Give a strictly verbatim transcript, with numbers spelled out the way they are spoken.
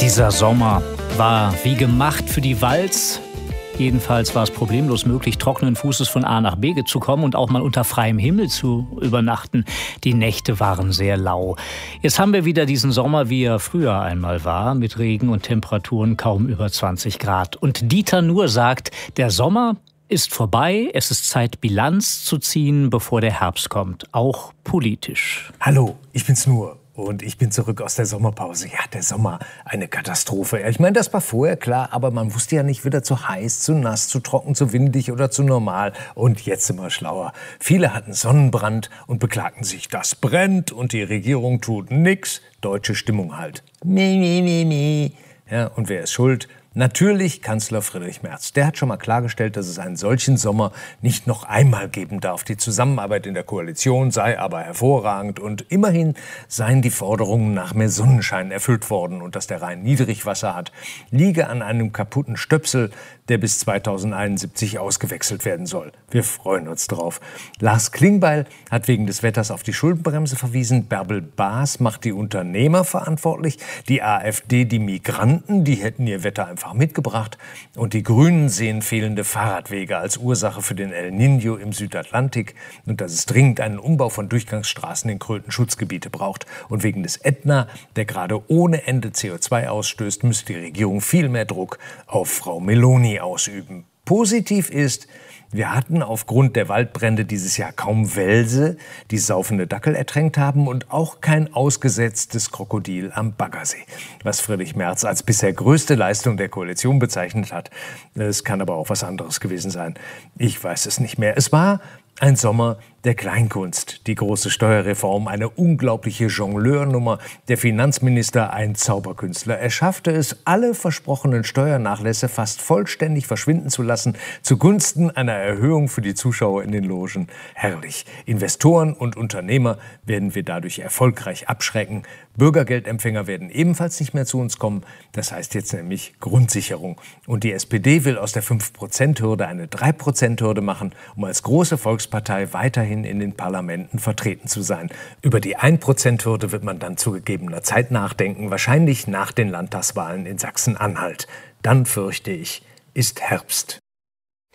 Dieser Sommer war wie gemacht für die Walz. Jedenfalls war es problemlos möglich, trockenen Fußes von A nach B zu kommen und auch mal unter freiem Himmel zu übernachten. Die Nächte waren sehr lau. Jetzt haben wir wieder diesen Sommer, wie er früher einmal war, mit Regen und Temperaturen kaum über zwanzig Grad. Und Dieter Nuhr sagt, der Sommer ist vorbei, es ist Zeit, Bilanz zu ziehen, bevor der Herbst kommt, auch politisch. Hallo, ich bin's Nuhr. Und ich bin zurück aus der Sommerpause. Ja, der Sommer, eine Katastrophe. Ich meine, das war vorher klar, aber man wusste ja nicht, wieder zu heiß, zu nass, zu trocken, zu windig oder zu normal. Und jetzt sind wir schlauer. Viele hatten Sonnenbrand und beklagten sich, das brennt und die Regierung tut nix. Deutsche Stimmung halt. Mi, mi, mi, mi. Ja, und wer ist schuld? Natürlich Kanzler Friedrich Merz. Der hat schon mal klargestellt, dass es einen solchen Sommer nicht noch einmal geben darf. Die Zusammenarbeit in der Koalition sei aber hervorragend und immerhin seien die Forderungen nach mehr Sonnenschein erfüllt worden. Und dass der Rhein Niedrigwasser hat, liege an einem kaputten Stöpsel, der bis zweitausendeinundsiebzig ausgewechselt werden soll. Wir freuen uns drauf. Lars Klingbeil hat wegen des Wetters auf die Schuldenbremse verwiesen. Bärbel Baas macht die Unternehmer verantwortlich. Die AfD die Migranten, die hätten ihr Wetter einfach mitgebracht. Und die Grünen sehen fehlende Fahrradwege als Ursache für den El Niño im Südatlantik und dass es dringend einen Umbau von Durchgangsstraßen in Kröten-Schutzgebiete braucht. Und wegen des Ätna, der gerade ohne Ende C O zwei ausstößt, müsste die Regierung viel mehr Druck auf Frau Meloni ausüben. Positiv ist, wir hatten aufgrund der Waldbrände dieses Jahr kaum Welse, die saufende Dackel ertränkt haben und auch kein ausgesetztes Krokodil am Baggersee. Was Friedrich Merz als bisher größte Leistung der Koalition bezeichnet hat. Es kann aber auch was anderes gewesen sein. Ich weiß es nicht mehr. Es war ein Sommer der Kleinkunst. Die große Steuerreform, eine unglaubliche Jongleurnummer. Der Finanzminister, ein Zauberkünstler. Er schaffte es, alle versprochenen Steuernachlässe fast vollständig verschwinden zu lassen, zugunsten einer Erhöhung für die Zuschauer in den Logen. Herrlich. Investoren und Unternehmer werden wir dadurch erfolgreich abschrecken. Bürgergeldempfänger werden ebenfalls nicht mehr zu uns kommen. Das heißt jetzt nämlich Grundsicherung. Und die S P D will aus der fünf Prozent Hürde eine drei Prozent Hürde machen, um als große Volkspartei weiterhin in den Parlamenten vertreten zu sein. Über die ein Prozent Hürde wird man dann zu gegebener Zeit nachdenken, wahrscheinlich nach den Landtagswahlen in Sachsen-Anhalt. Dann, fürchte ich, ist Herbst.